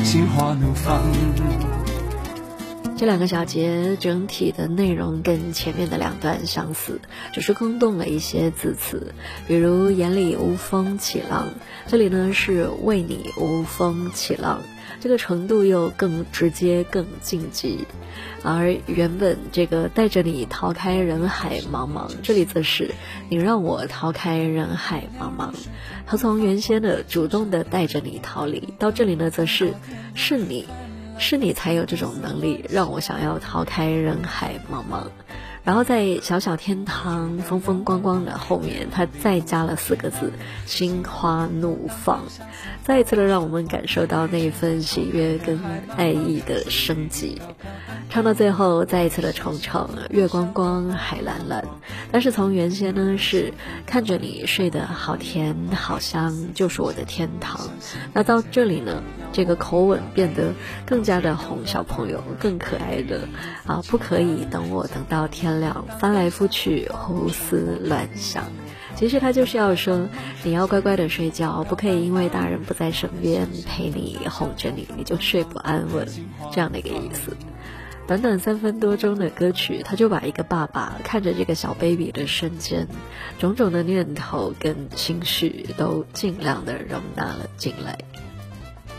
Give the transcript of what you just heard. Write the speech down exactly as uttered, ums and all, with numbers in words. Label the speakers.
Speaker 1: 心花怒放。
Speaker 2: 这两个小节整体的内容跟前面的两段相似，只是更动了一些字词，比如眼里无风起浪，这里呢是为你无风起浪，这个程度又更直接更晋级。而原本这个带着你逃开人海茫茫，这里则是你让我逃开人海茫茫。他从原先的主动的带着你逃离，到这里呢则是是你是你才有这种能力让我想要逃开人海茫茫。然后在小小天堂风风光光的后面，他再加了四个字心花怒放，再一次的让我们感受到那一份喜悦跟爱意的升级。唱到最后再一次的重唱月光光海蓝蓝，但是从原先呢是看着你睡得好甜好香就是我的天堂，那到这里呢这个口吻变得更加的哄小朋友，更可爱的啊，不可以等我等到天亮，翻来覆去胡思乱想。其实他就是要说你要乖乖的睡觉，不可以因为大人不在身边陪你哄着你你就睡不安稳，这样的一个意思。短短三分多钟的歌曲，他就把一个爸爸看着这个小 baby 的瞬间，种种的念头跟情绪都尽量的容纳了进来。